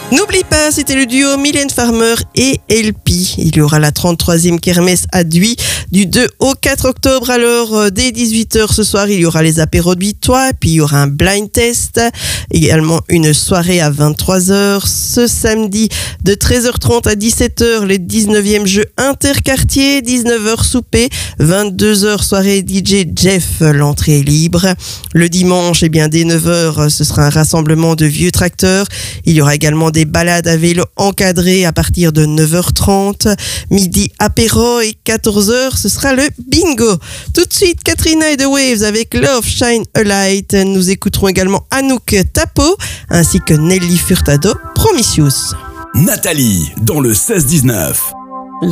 N'oublie pas, c'était le duo Mylène Farmer et LP. Il y aura la 33e kermesse à Duy du 2 au 4 octobre. Alors, dès 18h ce soir, il y aura les apéros de Vitois, puis il y aura un blind test. Également une soirée à 23h. Ce samedi, de 13h30 à 17h, les 19e jeux interquartiers. 19h souper, 22h soirée DJ Jeff. L'entrée est libre. Le dimanche, dès 9h, ce sera un rassemblement de vieux tracteurs. Il y aura également des balades à vélo encadrées à partir de 9h30. Midi apéro et 14h, ce sera le bingo. Tout de suite, Katrina et The Waves avec Love Shine a Light. Nous écouterons également Anouk Tapo ainsi que Nelly Furtado, Promiscuous. Nathalie, dans le 16-19.